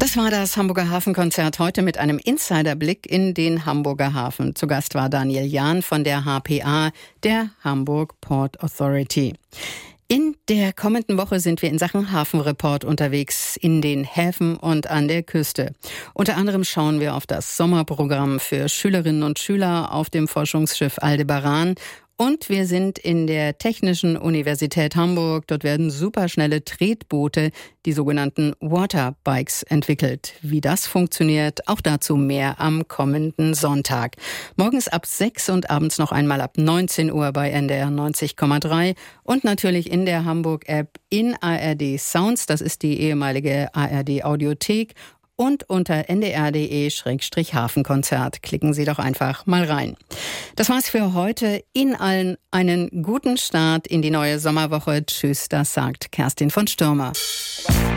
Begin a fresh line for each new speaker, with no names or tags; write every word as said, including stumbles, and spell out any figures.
Das war das Hamburger Hafenkonzert heute mit einem Insiderblick in den Hamburger Hafen. Zu Gast war Daniel Jahn von der H P A, der Hamburg Port Authority. In der kommenden Woche sind wir in Sachen Hafenreport unterwegs in den Häfen und an der Küste. Unter anderem schauen wir auf das Sommerprogramm für Schülerinnen und Schüler auf dem Forschungsschiff Aldebaran. Und wir sind in der Technischen Universität Hamburg. Dort werden superschnelle Tretboote, die sogenannten Waterbikes, entwickelt. Wie das funktioniert, auch dazu mehr am kommenden Sonntag. Morgens ab sechs und abends noch einmal ab neunzehn Uhr bei N D R neunzig Komma drei und natürlich in der Hamburg-App in A R D Sounds. Das ist die ehemalige A R D Audiothek. Und unter n d r punkt d e Schrägstrich Hafenkonzert. Klicken Sie doch einfach mal rein. Das war's für heute. Ihnen allen einen guten Start in die neue Sommerwoche. Tschüss, das sagt Kerstin von Stürmer.